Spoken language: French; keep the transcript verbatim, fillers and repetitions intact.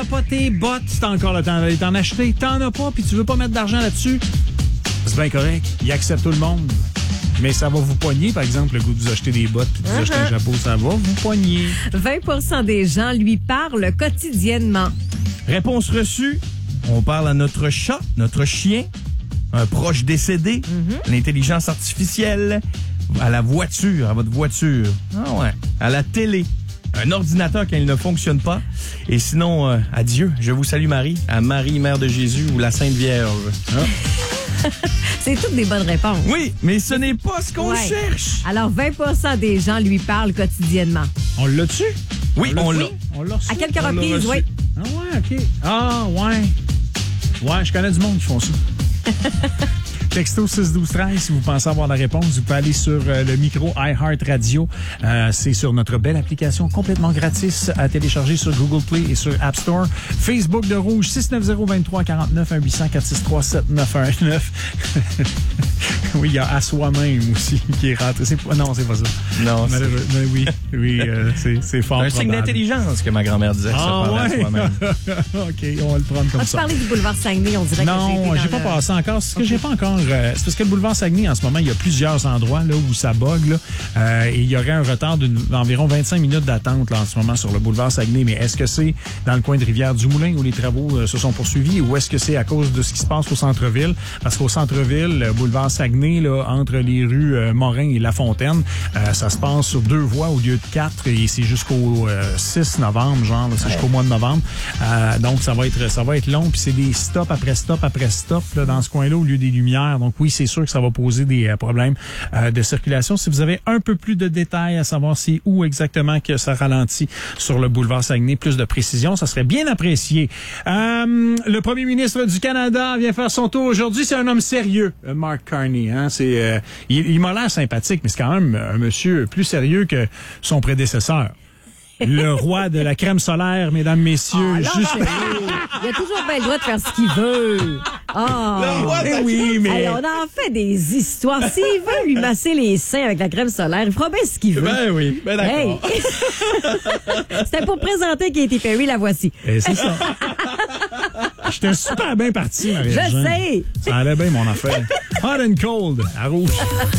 Pas tes bottes, c'est encore le temps d'aller t'en acheter. T'en as pas, puis tu veux pas mettre d'argent là-dessus. C'est bien correct. Il accepte tout le monde. Mais ça va vous pogner, par exemple, le goût de vous acheter des bottes puis de vous Uh-huh. acheter un chapeau, ça va vous pogner. vingt pour cent des gens lui parlent quotidiennement. Réponse reçue. On parle à notre chat, notre chien, un proche décédé, Mm-hmm. l'intelligence artificielle, à la voiture, à votre voiture. Ah ouais. À la télé. Un ordinateur quand il ne fonctionne pas. Et sinon, euh, à Dieu, je vous salue Marie, à Marie, Mère de Jésus ou la Sainte Vierge. Ah. C'est toutes des bonnes réponses. Oui, mais ce n'est pas ce qu'on Ouais. cherche. Alors, vingt pour cent des gens lui parlent quotidiennement. On l'a dessus? Oui, on l'a. On l'a reçu. À quelques On l'a reprises, reçu. oui. Ah ouais, OK. Ah ouais. Ouais, je connais du monde qui font ça. Texto six douze treize, si vous pensez avoir la réponse, vous pouvez aller sur euh, le micro iHeart Radio. Euh, c'est sur notre belle application complètement gratis à télécharger sur Google Play et sur App Store. Facebook de Rouge, six neuf zéro deux trois quatre neuf un huit zéro quatre six trois sept neuf un neuf. Oui, il y a à soi-même aussi qui est rentré. C'est pas, non, c'est pas ça. Non, c'est Malheureux- mais oui, oui, euh, c'est, c'est fort un signe probable. d'intelligence que ma grand-mère disait. Ah ça parler à ouais? soi-même. OK, on va le prendre comme As-tu ça. parlé du boulevard Saguenay? On dirait que j'ai été Non, dans j'ai pas le- passé encore. Ce que j'ai pas encore, euh, c'est parce que le boulevard Saguenay, en ce moment, il y a plusieurs endroits là où ça bug. Là, euh, et il y aurait un retard d'environ vingt-cinq minutes d'attente là, en ce moment sur le boulevard Saguenay. Mais est-ce que c'est dans le coin de Rivière-du-Moulin où les travaux euh, se sont poursuivis ou est-ce que c'est à cause de ce qui se passe au centre-ville? Parce qu'au centre-ville, le boulevard Saguenay, là, entre les rues euh, Morin et La Fontaine, euh, ça se passe sur deux voies au lieu de quatre et c'est jusqu'au euh, six novembre, genre, là, c'est jusqu'au mois de novembre. Euh, donc, ça va être ça va être long. Puis c'est des stops après stop après stop là, dans ce coin-là au lieu des lumières. Donc oui, c'est sûr que ça va poser des euh, problèmes euh, de circulation. Si vous avez un peu plus de détails à savoir c'est où exactement que ça ralentit sur le boulevard Saguenay, plus de précision, ça serait bien apprécié. Euh, le premier ministre du Canada vient faire son tour aujourd'hui. C'est un homme sérieux, euh, Mark Carney. Hein? C'est, euh, il, il m'a l'air sympathique, mais c'est quand même un monsieur plus sérieux que son prédécesseur. Le roi de la crème solaire, mesdames, messieurs. Ah, là, juste... ben, il a toujours bien le droit de faire ce qu'il veut. Ah, Le roi de la Eh oui, mais... Hey, on en fait des histoires. S'il veut lui masser les seins avec la crème solaire, il fera bien ce qu'il veut. Ben oui, ben d'accord. Hey. C'était pour présenter Katy Perry, la voici. Eh, c'est ça. J'étais super bien parti, Marie. Je sais. Ça allait bien, mon affaire. Hot and cold, à rouge.